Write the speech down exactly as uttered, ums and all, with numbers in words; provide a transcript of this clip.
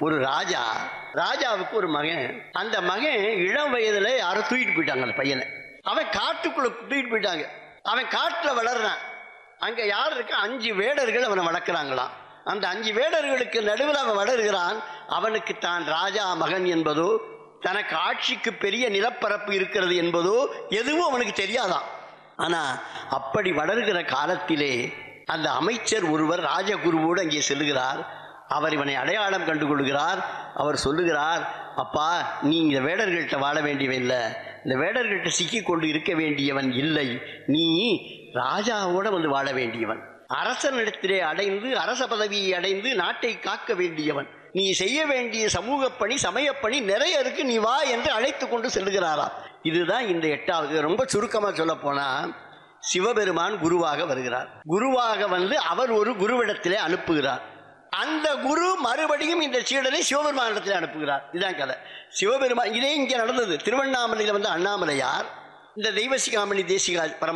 ஒரு ராஜா, ராஜாவுக்கு ஒரு மகன். அந்த மகன் இளம் வயதுல யாரும் தூக்கிட்டு போயிட்டாங்க அந்த பையனை. அவன் காட்டுக்குள்ள தூக்கிட்டு போயிட்டாங்க. அவன் காட்டுல வளர்றான். அங்க யார் இருக்க? அஞ்சு வேடர்கள் அவனை வளர்க்கிறாங்களாம். அந்த அஞ்சு வேடர்களுக்கு நடுவில் அவன் வளர்கிறான். அவனுக்கு தான் ராஜா மகன் என்பதோ, தனக்கு ஆட்சிக்கு பெரிய நிலப்பரப்பு இருக்கிறது என்பதோ எதுவும் அவனுக்கு தெரியாதான். ஆனா அப்படி வளர்கிற காலத்திலே அந்த அமைச்சர் ஒருவர் ராஜகுருவோடு அங்கே செல்லுகிறார். அவர் இவனை அடையாளம் கண்டு கொள்கிறார். அவர் சொல்லுகிறார், அப்பா, நீ இந்த வேடர்கள்ட்ட வாழ வேண்டியவன் இல்லை, இந்த வேடர்கள்ட்ட சிக்கி கொண்டு இருக்க வேண்டியவன் இல்லை, நீ ராஜாவோட வந்து வாழ வேண்டியவன், அரசனிடத்திலே அடைந்து அரச பதவியை அடைந்து நாட்டை காக்க வேண்டியவன், நீ செய்ய வேண்டிய சமூக பணி சமயப்பணி நிறைய இருக்கு, நீ வா என்று அழைத்து கொண்டு செல்லுகிறாரா. இதுதான் இந்த எட்டாவது. ரொம்ப சுருக்கமாக சொல்ல போனா, சிவபெருமான் குருவாக வருகிறார். குருவாக வந்து அவர் ஒரு குருவிடத்திலே அனுப்புகிறார். அந்த குரு மறுபடியும் இந்த சீடனை சிவபெருமானிடத்தில் அனுப்புகிறார். இதுதான் கதை. சிவபெருமான் இதே இங்கே நடந்தது. திருவண்ணாமலையில் வந்து அண்ணாமலையார் இந்த தெய்வசிகாமணி தேசிகா பரம